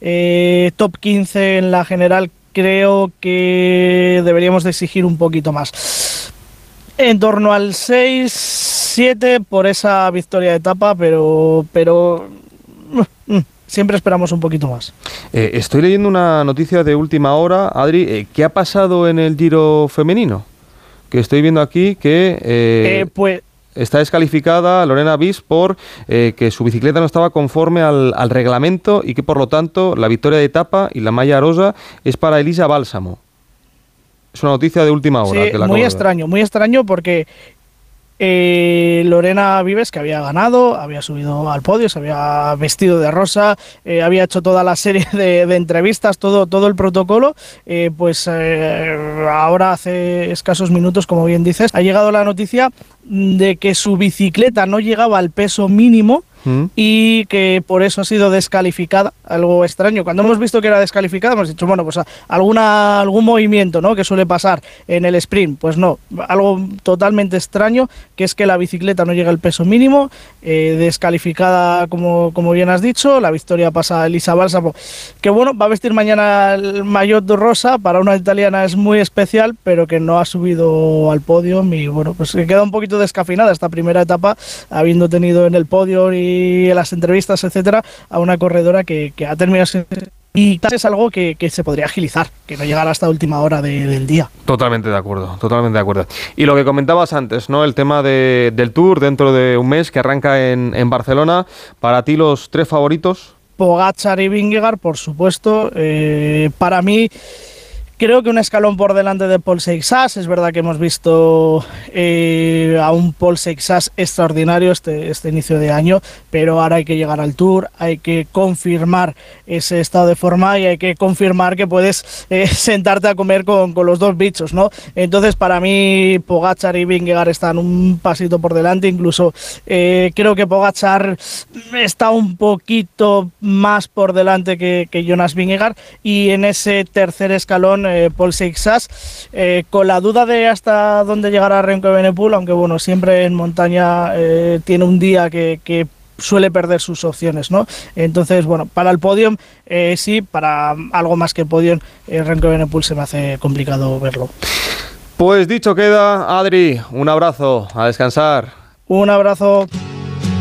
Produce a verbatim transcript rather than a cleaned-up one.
eh, top quince en la general, creo que deberíamos de exigir un poquito más. En torno al seis siete por esa victoria de etapa, pero, pero siempre esperamos un poquito más. Eh, estoy leyendo una noticia de última hora, Adri. Eh, ¿Qué ha pasado en el Giro femenino? Que estoy viendo aquí que eh, eh, pues, está descalificada Lorena Wiss por eh, que su bicicleta no estaba conforme al, al reglamento y que por lo tanto la victoria de etapa y la malla rosa es para Elisa Bálsamo. Es una noticia de última hora. Sí, que la muy extraño, muy extraño porque eh, Lorena Vives, que había ganado, había subido al podio, se había vestido de rosa, eh, había hecho toda la serie de, de entrevistas, todo, todo el protocolo, eh, pues eh, ahora hace escasos minutos, como bien dices, ha llegado la noticia de que su bicicleta no llegaba al peso mínimo ¿Mm? y que por eso ha sido descalificada. Algo extraño. Cuando hemos visto que era descalificada hemos dicho, bueno, pues alguna, algún movimiento, ¿no?, que suele pasar en el sprint. Pues no, algo totalmente extraño, que es que la bicicleta no llega al peso mínimo, eh, descalificada como, como bien has dicho. La victoria pasa a Elisa Bálsamo, que bueno, va a vestir mañana el maillot rosa, para una italiana es muy especial, pero que no ha subido al podio y bueno, pues que queda un poquito descafinada esta primera etapa, habiendo tenido en el podio y en las entrevistas, etcétera, a una corredora que, que ha terminado y es algo que, que se podría agilizar, que no llegara hasta última hora de, del día. Totalmente de acuerdo, totalmente de acuerdo. Y lo que comentabas antes, ¿no?, el tema de, del Tour dentro de un mes que arranca en, en Barcelona. Para ti, los tres favoritos. Pogačar y Vingegaard, por supuesto. Eh, para mí, creo que un escalón por delante de Paul Seixas. Es verdad que hemos visto eh, a un Paul Seixas extraordinario este, este inicio de año, pero ahora hay que llegar al Tour, hay que confirmar ese estado de forma y hay que confirmar que puedes eh, sentarte a comer con, con los dos bichos, ¿no? Entonces, para mí, Pogačar y Vingegaard están un pasito por delante. Incluso eh, creo que Pogačar está un poquito más por delante que, que Jonas Vingegaard, y en ese tercer escalón Eh, Paul Seixas, eh, con la duda de hasta dónde llegará Remco Evenepoel, aunque bueno, siempre en montaña eh, tiene un día que, que suele perder sus opciones, ¿no? Entonces, bueno, para el podium eh, sí, para algo más que podium, eh, Remco Evenepoel se me hace complicado verlo. Pues dicho queda, Adri, un abrazo, a descansar. Un abrazo.